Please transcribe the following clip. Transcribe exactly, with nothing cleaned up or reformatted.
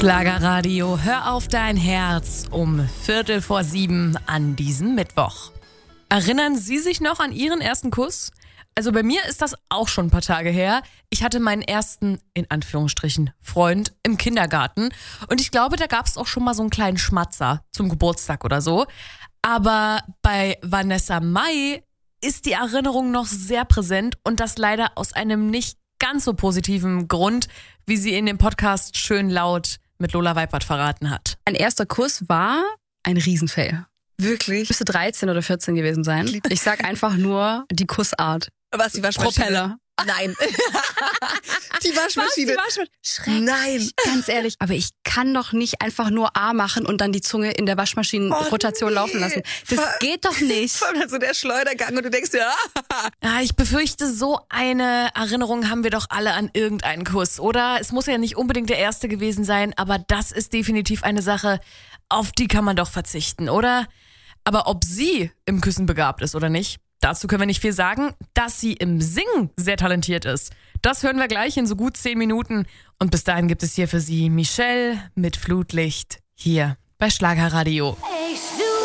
Schlagerradio, hör auf dein Herz um Viertel vor sieben an diesem Mittwoch. Erinnern Sie sich noch an Ihren ersten Kuss? Also bei mir ist das auch schon ein paar Tage her. Ich hatte meinen ersten, in Anführungsstrichen, Freund im Kindergarten. Und ich glaube, da gab es auch schon mal so einen kleinen Schmatzer zum Geburtstag oder so. Aber bei Vanessa Mai ist die Erinnerung noch sehr präsent und das leider aus einem nicht ganz so positiven Grund, wie sie in dem Podcast schön laut mit Lola Weipert verraten hat. Mein erster Kuss war ein Riesenfail. Wirklich? Müsste dreizehn oder vierzehn gewesen sein. Ich sag einfach nur die Kussart. Was, die Waschmaschine? Propeller. Nein. Die Waschmaschine. Was, die Waschmaschine? Schrecklich. Nein. Ganz ehrlich, aber ich kann doch nicht einfach nur A machen und dann die Zunge in der Waschmaschinenrotation oh, nee. laufen lassen. Das Vor, geht doch nicht. Vor allem so der Schleudergang und du denkst dir, ah. Ja, ich befürchte, so eine Erinnerung haben wir doch alle an irgendeinen Kuss, oder? Es muss ja nicht unbedingt der erste gewesen sein, aber das ist definitiv eine Sache, auf die kann man doch verzichten, oder? Aber ob sie im Küssen begabt ist oder nicht, dazu können wir nicht viel sagen. Dass sie im Singen sehr talentiert ist, das hören wir gleich in so gut zehn Minuten. Und bis dahin gibt es hier für Sie Michelle mit Flutlicht hier bei Schlagerradio.